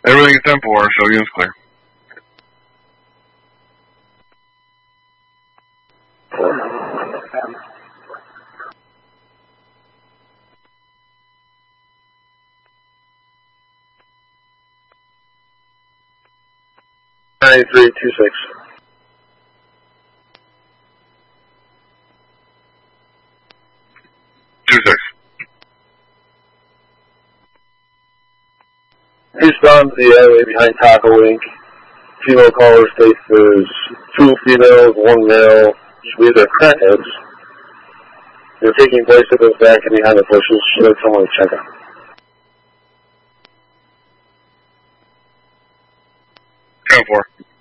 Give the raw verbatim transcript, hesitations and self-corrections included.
Everything's ten four, so units clear. ninety-three two six. Two six. Eastbound to the alley behind Taco Incorporated. Female caller states there's two females, one male. I believe they're crackheads. They're taking place at the back and behind the bushes. Should I someone check out? ten four.